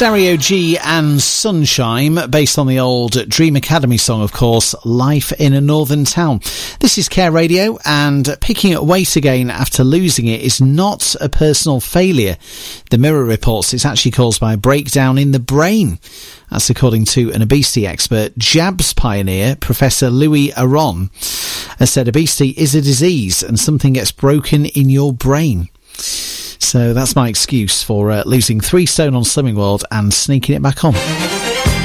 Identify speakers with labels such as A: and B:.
A: Dario G and Sunshine, based on the old Dream Academy song, of course, Life in a Northern Town. This is Care Radio, and picking up weight again after losing it is not a personal failure. The Mirror reports it's actually caused by a breakdown in the brain. That's according to an obesity expert. JABS pioneer, Professor Louis Aron, has said obesity is a disease and something gets broken in your brain. So that's my excuse for losing 3 stone on Slimming World and sneaking it back on.